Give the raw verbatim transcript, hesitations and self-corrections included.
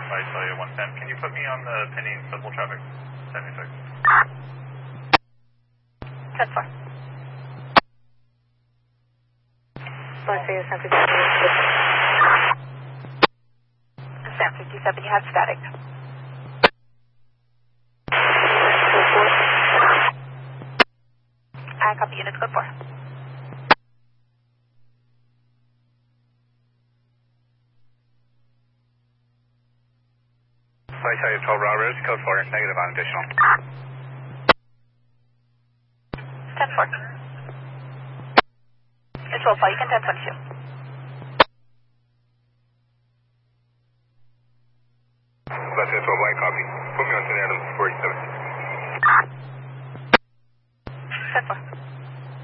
I tell you one ten. Can you put me on the pending civil traffic seventy-six? ten four. Let's say San fifty-seven. San fifty-seven, you have static. I copy units code four. I tell you twelve Roberts, code four, negative on additional. ten four. It's twelve, you can ten twenty-two.